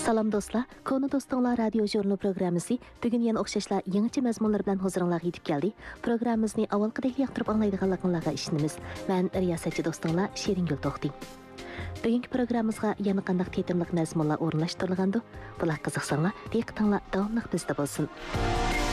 Salam dostlar, Konu Dostlar radio jurnal programmasi bugün yana o'xshashlar yangicha mazmunlar bilan huzuringizga yetib keldi. Programmamizni avvalgidek yoqtirib anglaydiganligingizga ishonamiz. Men riyosatchi do'stinglar Sheringul To'xting. Bugungi programmamizga yana qanday tetimliq mazmunlar o'rinlashtirilgandi? Bular qiziqsanglar, diqqatinglar davomli bizda bo'lsin.